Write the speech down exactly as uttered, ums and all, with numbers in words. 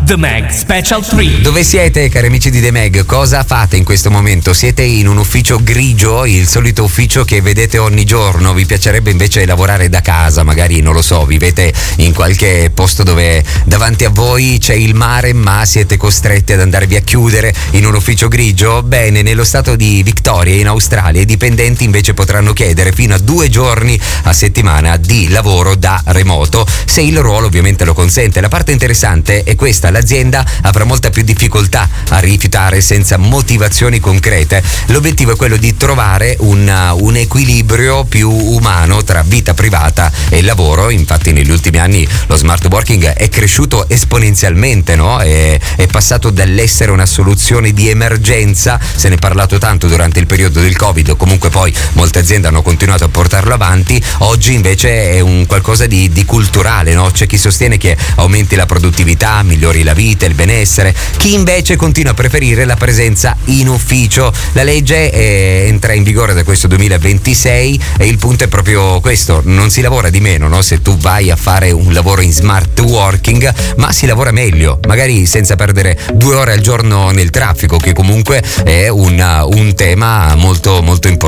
The Mag Special tre. Dove siete, cari amici di The Mag? Cosa fate in questo momento? Siete in un ufficio grigio, il solito ufficio che vedete ogni giorno? Vi piacerebbe invece lavorare da casa? Magari, non lo so, vivete in qualche posto dove davanti a voi c'è il mare, ma siete costretti ad andarvi a chiudere in un ufficio grigio? Bene, nello stato di Victoria, in Australia, i dipendenti invece potranno chiedere fino a due giorni a settimana di lavoro da remoto, se il ruolo ovviamente lo consente. La parte interessante è questa: l'azienda avrà molta più difficoltà a rifiutare senza motivazioni concrete. L'obiettivo è quello di trovare un, un equilibrio più umano tra vita privata e lavoro. Infatti negli ultimi anni lo smart working è cresciuto esponenzialmente, no? È, è passato dall'essere una soluzione di emergenza, se ne è parlato tanto durante il periodo del Covid, comunque poi molte aziende hanno continuato a portarlo avanti. Oggi invece è un qualcosa di, di culturale, no? C'è chi sostiene che aumenti la produttività, migliori la vita, il benessere, chi invece continua a preferire la presenza in ufficio. La legge è, entra in vigore da questo duemilaventisei e il punto è proprio questo: non si lavora di meno, no? Se tu vai a fare un lavoro in smart working, ma si lavora meglio, magari senza perdere due ore al giorno nel traffico, che comunque è un, un tema molto molto importante.